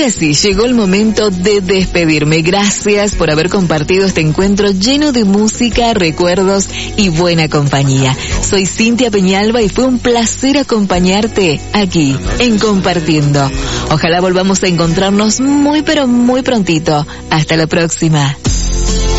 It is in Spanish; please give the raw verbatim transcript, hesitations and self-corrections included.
Ahora sí, llegó el momento de despedirme. Gracias por haber compartido este encuentro lleno de música, recuerdos y buena compañía. Soy Cintia Peñalba y fue un placer acompañarte aquí en Compartiendo. Ojalá volvamos a encontrarnos muy pero muy prontito. Hasta la próxima.